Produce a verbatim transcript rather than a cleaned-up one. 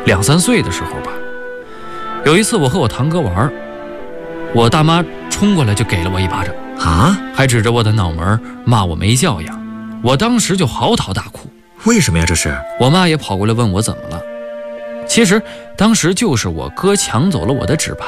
两三岁的时候吧。有一次我和我堂哥玩，我大妈冲过来就给了我一巴掌啊， 还指着我的脑门骂我没教养。我当时就嚎啕大哭。 为什么呀？这是？ 我妈也跑过来问我怎么了。其实当时就是我哥抢走了我的纸牌。